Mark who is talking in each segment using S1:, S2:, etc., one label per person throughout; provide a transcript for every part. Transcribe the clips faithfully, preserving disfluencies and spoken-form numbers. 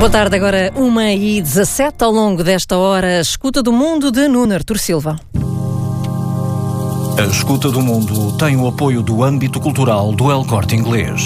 S1: Boa tarde, agora uma e dezassete. Ao longo desta hora, a escuta do mundo de Nuno Artur Silva.
S2: A escuta do mundo tem o apoio do âmbito cultural do El Corte Inglês.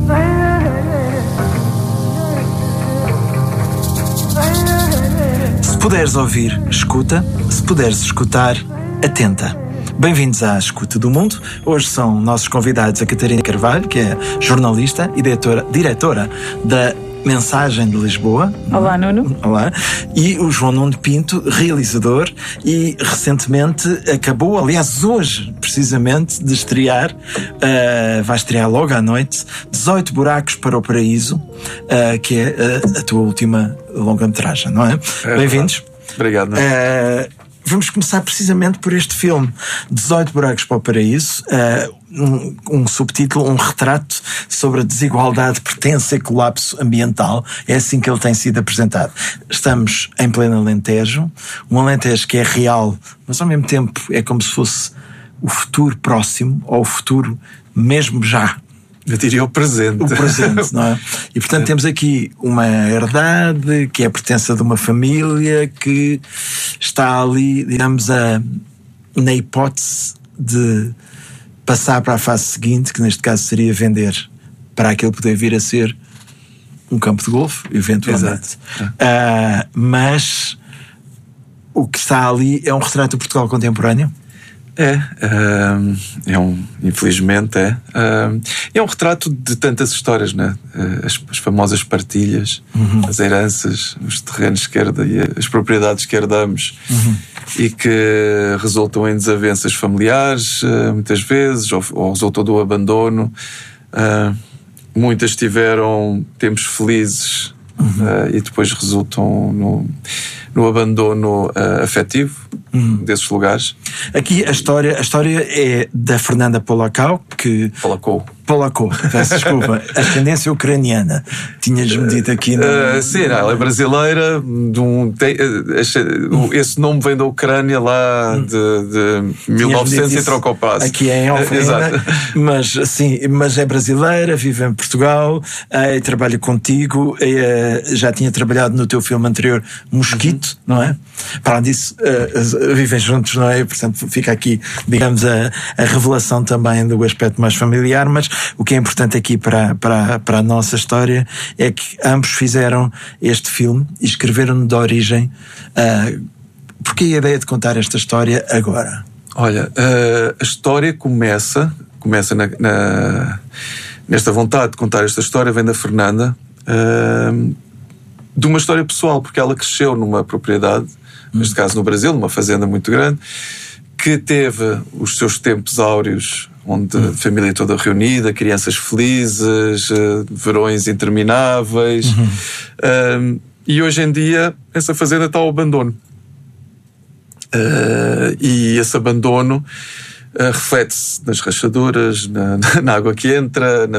S3: Se puderes ouvir, escuta. Se puderes escutar, atenta. Bem-vindos à Escuta do Mundo. Hoje são nossos convidados a Catarina Carvalho, que é jornalista e diretora, diretora da Mensagem de Lisboa.
S4: Olá, Nuno.
S3: Olá. E o João Nuno Pinto, realizador, e recentemente acabou, aliás hoje precisamente, de estrear, uh, vai estrear logo à noite, dezoito Buracos para o Paraíso, uh, que é uh, a tua última longa-metragem, não é?
S5: é
S3: Bem-vindos.
S5: Obrigado.
S3: Uh, vamos começar precisamente por este filme, dezoito Buracos para o Paraíso, uh, um, um subtítulo, um retrato sobre a desigualdade, pertença e colapso ambiental. É assim que ele tem sido apresentado. Estamos em pleno Alentejo, um Alentejo que é real, mas ao mesmo tempo é como se fosse o futuro próximo, ou o futuro mesmo já.
S5: Eu diria o presente.
S3: O presente, não é? E portanto temos aqui uma herdade que é a pertença de uma família que está ali, digamos, a, na hipótese de passar para a fase seguinte, que neste caso seria vender para aquele poder vir a ser um campo de golfe, eventualmente. Uh, mas o que está ali é um retrato do Portugal contemporâneo?
S5: É, uh, é um, infelizmente é. Uh, é um retrato de tantas histórias, né? Uh, as, as famosas partilhas, uhum. as heranças, os terrenos que herda, e as propriedades que herdamos, uhum. e que resultam em desavenças familiares, uh, muitas vezes, ou, ou resultam do abandono. Uh, muitas tiveram tempos felizes, uhum. uh, e depois resultam no, no abandono uh, afetivo. Hum. desses lugares.
S3: Aqui a história, a história é da Fernanda Polacau, que...
S5: Polacou.
S3: Polacou, peço desculpa. Ascendência ucraniana. Tinhas-me dito aqui no...
S5: Uh, sim, não, ela é brasileira. De um, tem, uh, esse nome vem da Ucrânia lá de, de mil e novecentos e troca o passo.
S3: Aqui é em Alfena, uh, mas, sim, mas é brasileira, vive em Portugal, uh, e trabalha contigo. Uh, já tinha trabalhado no teu filme anterior, Mosquito, uhum. não é? Para além disso, uh, vivem juntos, não é? Portanto, fica aqui, digamos, a, a revelação também do aspecto mais familiar, mas o que é importante aqui para, para, para a nossa história é que ambos fizeram este filme e escreveram-no de origem. Uh, Porquê a ideia de contar esta história agora?
S5: Olha, uh, a história começa, começa na, na, nesta vontade de contar esta história, vem da Fernanda, uh, de uma história pessoal, porque ela cresceu numa propriedade, hum. neste caso no Brasil, numa fazenda muito grande, que teve os seus tempos áureos, onde a família toda reunida, crianças felizes, uh, verões intermináveis. Uhum. Uh, e hoje em dia essa fazenda está ao abandono. Uh, e esse abandono uh, reflete-se nas rachaduras, na, na água que entra, na